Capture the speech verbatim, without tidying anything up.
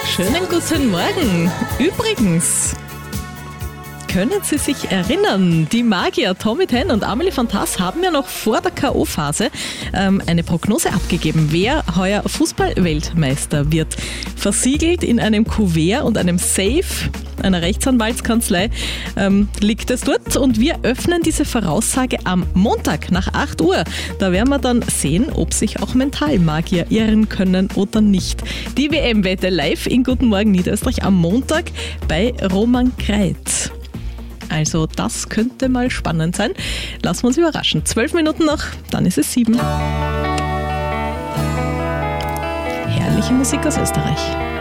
Schönen guten Morgen. Übrigens, können Sie sich erinnern, die Magier Tommy Ten und Amelie van Tas haben ja noch vor der K O-Phase ähm, eine Prognose abgegeben, wer heuer Fußball-Weltmeister wird. Versiegelt in einem Kuvert und einem Safe einer Rechtsanwaltskanzlei ähm, liegt es dort und wir öffnen diese Voraussage am Montag nach acht Uhr. Da werden wir dann sehen, ob sich auch Mentalmagier irren können oder nicht. Die W M-Wette live in Guten Morgen Niederösterreich am Montag bei Roman Kreit. Also das könnte mal spannend sein. Lassen wir uns überraschen. Zwölf Minuten noch, dann ist es sieben. Herrliche Musik aus Österreich.